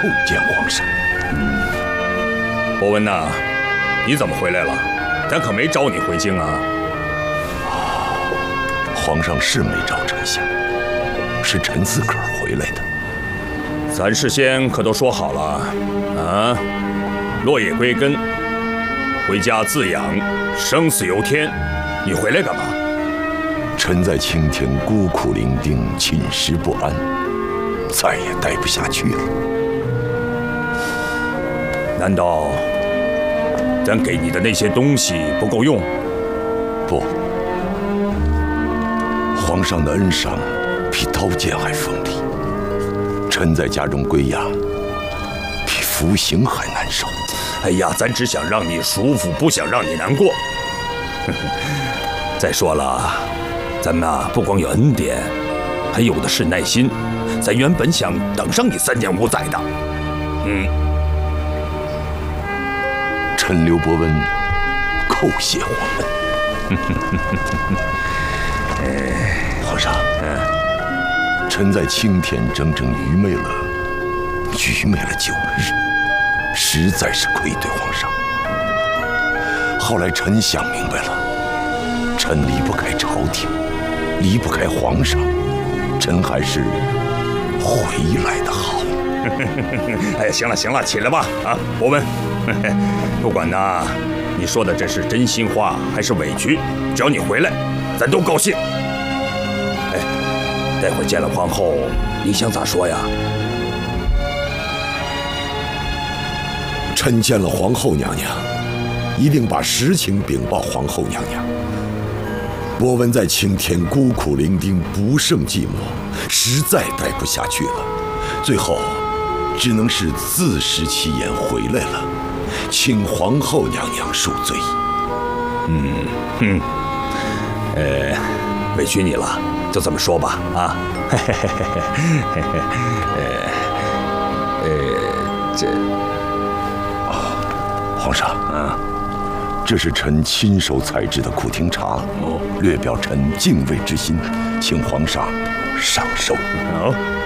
叩见皇上。 博文呐，你怎么回来了？咱可没召你回京啊。 皇上是没召臣下，是臣自个儿回来的。 咱事先可都说好了啊，落叶归根，回家自养，生死由天。你回来干嘛？ 臣在青天孤苦伶仃，寝食不安，再也待不下去了。 难道咱给你的那些东西不够用？ 不，皇上的恩赏比刀剑还锋利。臣在家中归养，比服刑还难受。 哎呀，咱只想让你舒服，不想让你难过。再说了，咱们啊，不光有恩典，还有的是耐心。咱原本想等上你3年5载的。 臣刘伯温叩谢皇恩。皇上，臣在青天整整愚昧了9日，实在是愧对皇上。后来臣想明白了，臣离不开朝廷，离不开皇上，臣还是回来的好。 哎呀，行了行了，起来吧啊，伯温。不管呐，你说的这是真心话还是委屈，只要你回来，咱都高兴。哎，待会儿见了皇后，你想咋说呀？ 臣见了皇后娘娘，一定把实情禀报皇后娘娘。伯温在青天孤苦伶仃，不胜寂寞，实在待不下去了，最后只能是自食其言回来了，请皇后娘娘恕罪。 委屈你了，就这么说吧啊。 皇上，这是臣亲手采制的苦廷茶，略表臣敬畏之心，请皇上赏受。 好。